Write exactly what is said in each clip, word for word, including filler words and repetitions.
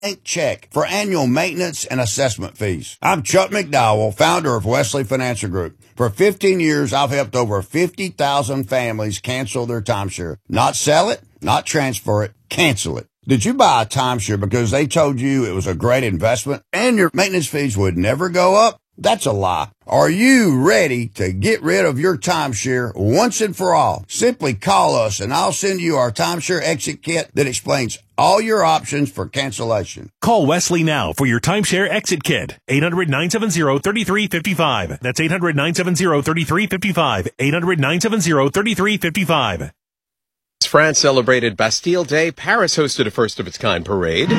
check for annual maintenance and assessment fees. I'm Chuck McDowell, founder of Wesley Financial Group. For fifteen years, I've helped over fifty thousand families cancel their timeshare. Not sell it, not transfer it, cancel it. Did you buy a timeshare because they told you it was a great investment and your maintenance fees would never go up? That's a lie. Are you ready to get rid of your timeshare once and for all? Simply call us and I'll send you our timeshare exit kit that explains all your options for cancellation. Call Wesley now for your timeshare exit kit. eight hundred, nine seven zero, three three five five. That's eight hundred, nine seven zero, three three five five. eight hundred, nine seven zero, three three five five. France celebrated Bastille Day. Paris hosted a first-of-its-kind parade.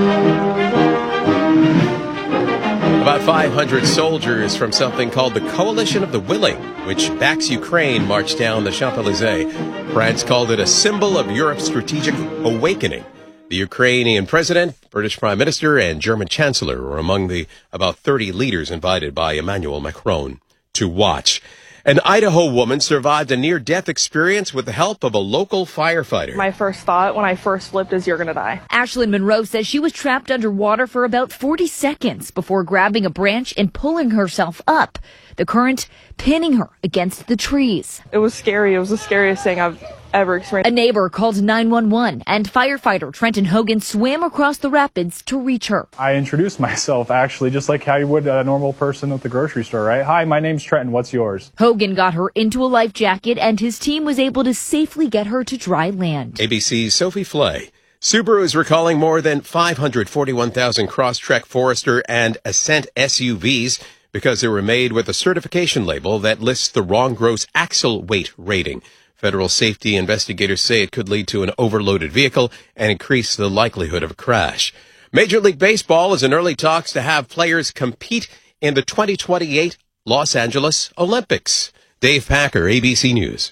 About five hundred soldiers from something called the Coalition of the Willing, which backs Ukraine, marched down the Champs-Élysées. France called it a symbol of Europe's strategic awakening. The Ukrainian president, British prime minister, and German chancellor were among the about thirty leaders invited by Emmanuel Macron to watch. An Idaho woman survived a near-death experience with the help of a local firefighter. My first thought when I first flipped is you're going to die. Ashlyn Monroe says she was trapped underwater for about forty seconds before grabbing a branch and pulling herself up, the current pinning her against the trees. It was scary. It was the scariest thing I've ever experienced. A neighbor called nine one one, and firefighter Trenton Hogan swam across the rapids to reach her. I introduced myself, actually, just like how you would a normal person at the grocery store, right? Hi, my name's Trenton. What's yours? Hogan got her into a life jacket, and his team was able to safely get her to dry land. A B C's Sophie Flay. Subaru is recalling more than five hundred forty-one thousand Crosstrek, Forester, and Ascent S U Vs because they were made with a certification label that lists the wrong gross axle weight rating. Federal safety investigators say it could lead to an overloaded vehicle and increase the likelihood of a crash. Major League Baseball is in early talks to have players compete in the twenty twenty-eight Los Angeles Olympics. Dave Packer, A B C News.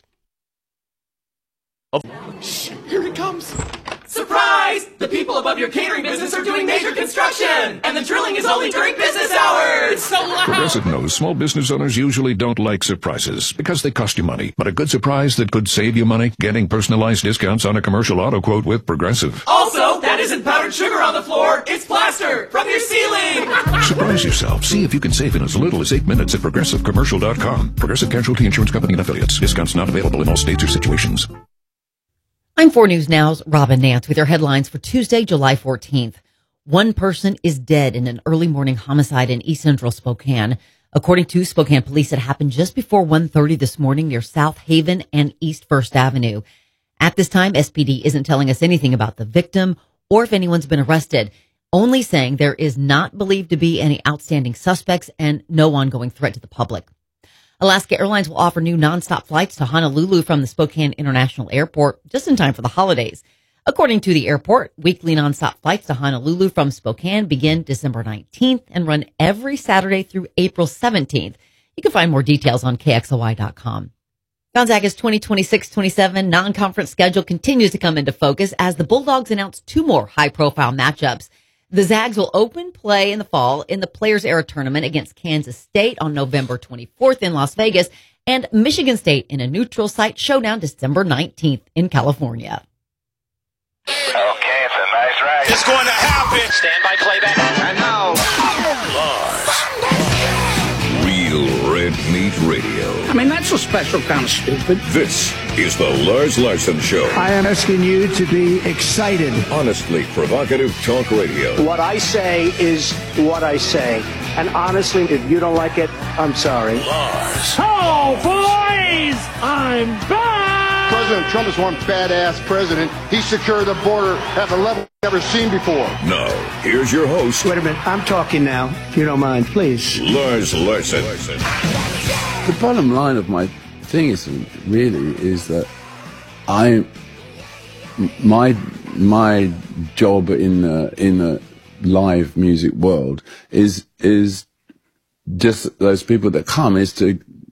Shh, here he comes. Surprise! The people above your catering business are doing major construction, and the drilling is only during business hours. It's so loud. Progressive knows small business owners usually don't like surprises because they cost you money. But a good surprise that could save you money, getting personalized discounts on a commercial auto quote with Progressive. Also, that isn't powdered sugar on the floor. It's plaster from your ceiling. Surprise yourself. See if you can save in as little as eight minutes at progressive commercial dot com. Progressive Casualty Insurance Company and Affiliates. Discounts not available in all states or situations. I'm four News Now's Robin Nance with your headlines for Tuesday, July fourteenth. One person is dead in an early morning homicide in East Central Spokane. According to Spokane police, it happened just before one thirty this morning near South Haven and East First Avenue. At this time, S P D isn't telling us anything about the victim or if anyone's been arrested, only saying there is not believed to be any outstanding suspects and no ongoing threat to the public. Alaska Airlines will offer new nonstop flights to Honolulu from the Spokane International Airport just in time for the holidays. According to the airport, weekly nonstop flights to Honolulu from Spokane begin December nineteenth and run every Saturday through April seventeenth. You can find more details on K X L Y dot com. Gonzaga's twenty twenty-six twenty-seven non-conference schedule continues to come into focus as the Bulldogs announce two more high-profile matchups. The Zags will open play in the fall in the Players Era Tournament against Kansas State on November twenty-fourth in Las Vegas and Michigan State in a neutral site showdown December nineteenth in California. Okay, it's a nice ride. It's going to happen. Stand by playback. And now, Real Red Meat Radio. I mean, that's a special kind of stupid. This is the Lars Larson Show. I am asking you to be excited. Honestly provocative talk radio. What I say is what I say. And honestly, if you don't like it, I'm sorry. Lars. Oh, boys! I'm back! President Trump is one badass president. He secured the border at a level never seen before. Now, here's your host. Wait a minute. I'm talking now, if you don't mind, please. Lars Larson. The bottom line of my thing is really is that I my my job in the in the live music world is is just those people that come is to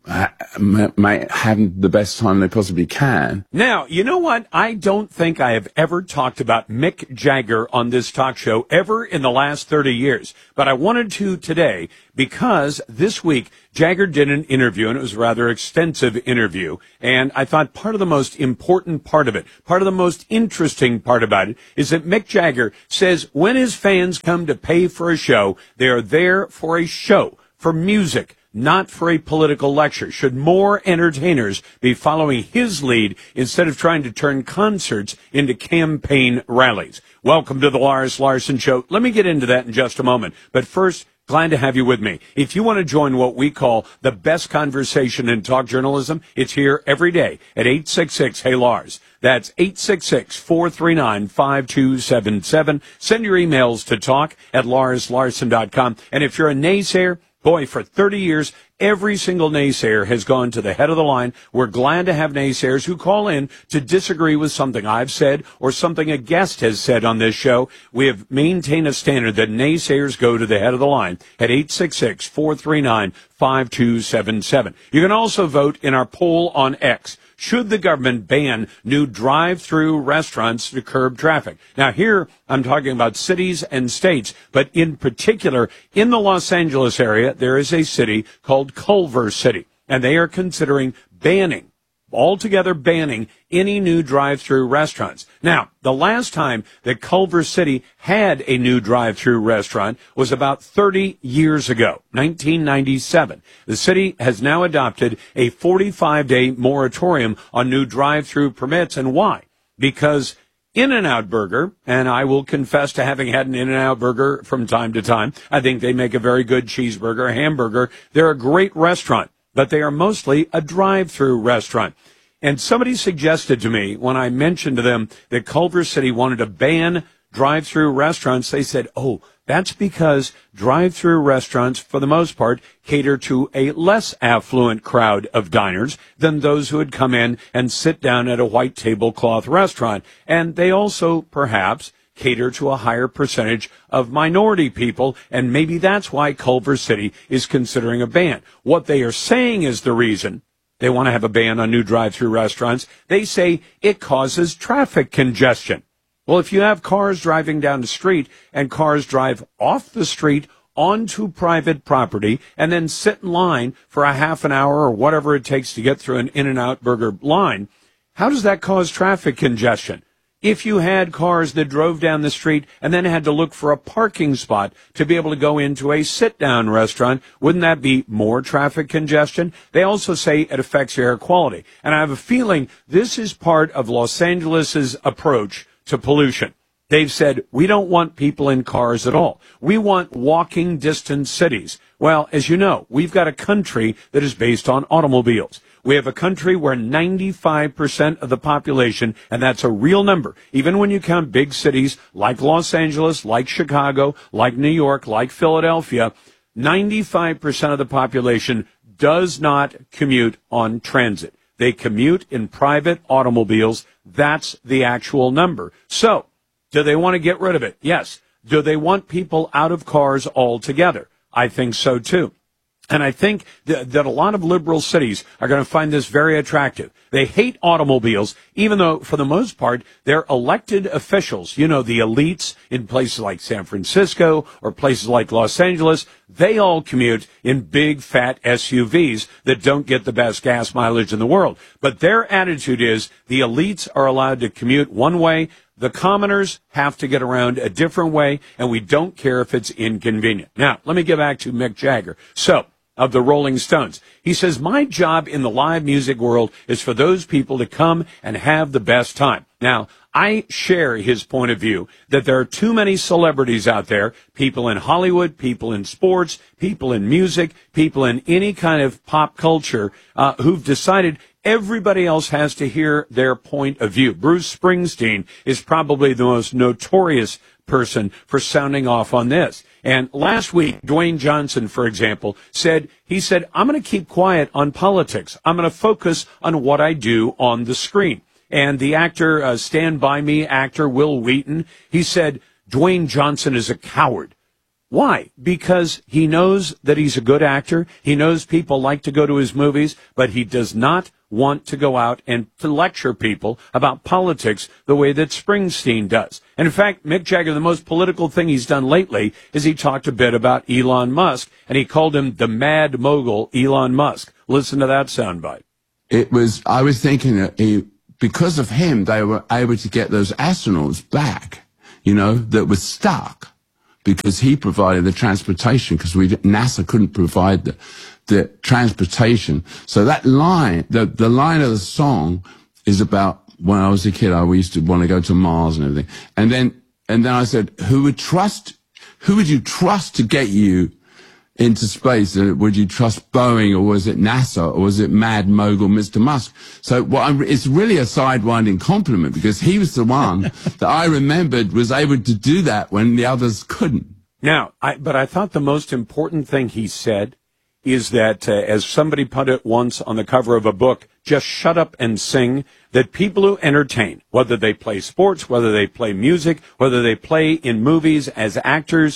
ha- may, having the best time they possibly can. Now, you know what? I don't think I have ever talked about Mick Jagger on this talk show ever in the last thirty years. But I wanted to today because this week Jagger did an interview, and it was a rather extensive interview. And I thought part of the most important part of it, part of the most interesting part about it, is that Mick Jagger says when his fans come to pay for a show, they are there for a show, for music, not for a political lecture. Should more entertainers be following his lead instead of trying to turn concerts into campaign rallies? Welcome to the Lars Larson Show. Let me get into that in just a moment. But first, glad to have you with me. If you want to join what we call the best conversation in talk journalism, it's here every day at eight six six, hey Lars. That's eight six six, four three nine, five two seven seven. Send your emails to talk at lars larson dot com. And if you're a naysayer, boy, for thirty years, every single naysayer has gone to the head of the line. We're glad to have naysayers who call in to disagree with something I've said or something a guest has said on this show. We have maintained a standard that naysayers go to the head of the line at eight six six, four three nine, five two seven seven. You can also vote in our poll on X. Should the government ban new drive-through restaurants to curb traffic? Now, here I'm talking about cities and states, but in particular, in the Los Angeles area, there is a city called Culver City, and they are considering banning, altogether banning any new drive-through restaurants. Now, the last time that Culver City had a new drive-through restaurant was about thirty years ago, nineteen ninety-seven. The city has now adopted a forty-five day moratorium on new drive-through permits. And why? Because In-N-Out Burger, and I will confess to having had an In-N-Out Burger from time to time. I think they make a very good cheeseburger, hamburger. They're a great restaurant, but they are mostly a drive-through restaurant. And somebody suggested to me when I mentioned to them that Culver City wanted to ban drive-through restaurants, they said, oh, that's because drive-through restaurants, for the most part, cater to a less affluent crowd of diners than those who would come in and sit down at a white tablecloth restaurant. And they also, perhaps, cater to a higher percentage of minority people, and maybe that's why Culver City is considering a ban. What they are saying is the reason they want to have a ban on new drive-through restaurants. They say it causes traffic congestion. Well, if you have cars driving down the street and cars drive off the street onto private property and then sit in line for a half an hour or whatever it takes to get through an In-N-Out Burger line, how does that cause traffic congestion? If you had cars that drove down the street and then had to look for a parking spot to be able to go into a sit-down restaurant, wouldn't that be more traffic congestion? They also say it affects air quality. And I have a feeling this is part of Los Angeles's approach to pollution. They've said, we don't want people in cars at all. We want walking distance cities. Well, as you know, we've got a country that is based on automobiles. We have a country where ninety-five percent of the population, and that's a real number, even when you count big cities like Los Angeles, like Chicago, like New York, like Philadelphia, ninety-five percent of the population does not commute on transit. They commute in private automobiles. That's the actual number. So, do they want to get rid of it? Yes. Do they want people out of cars altogether? I think so, too. And I think th- that a lot of liberal cities are going to find this very attractive. They hate automobiles, even though, for the most part, they're elected officials. You know, the elites in places like San Francisco or places like Los Angeles, they all commute in big, fat S U Vs that don't get the best gas mileage in the world. But their attitude is the elites are allowed to commute one way. The commoners have to get around a different way, and we don't care if it's inconvenient. Now, let me get back to Mick Jagger. So, of the Rolling Stones. He says, my job in the live music world is for those people to come and have the best time. Now, I share his point of view that there are too many celebrities out there, people in Hollywood, people in sports, people in music, people in any kind of pop culture, uh, who've decided everybody else has to hear their point of view. Bruce Springsteen is probably the most notorious person for sounding off on this. And last week, Dwayne Johnson, for example, said, he said, I'm going to keep quiet on politics. I'm going to focus on what I do on the screen. And the actor, uh, Stand By Me actor, Will Wheaton, he said, Dwayne Johnson is a coward. Why? Because he knows that he's a good actor. He knows people like to go to his movies, but he does not want to go out and to lecture people about politics the way that Springsteen does. And in fact, Mick Jagger, the most political thing he's done lately is he talked a bit about Elon Musk, and he called him the mad mogul Elon Musk. Listen to that soundbite. It was, I was thinking that he, because of him, they were able to get those astronauts back, you know, that were stuck. Because he provided the transportation, because we NASA couldn't provide the the transportation. So that line, the the line of the song, is about when I was a kid. I used to want to go to Mars and everything. And then and then I said, who would trust? Who would you trust to get you into space? Would you trust Boeing, or was it NASA, or was it mad mogul Mister Musk? So what I'm, it's really a sidewinding compliment, because he was the one that I remembered was able to do that when the others couldn't. Now, I, but I thought the most important thing he said is that, uh, as somebody put it once on the cover of a book, just shut up and sing, that people who entertain, whether they play sports, whether they play music, whether they play in movies as actors,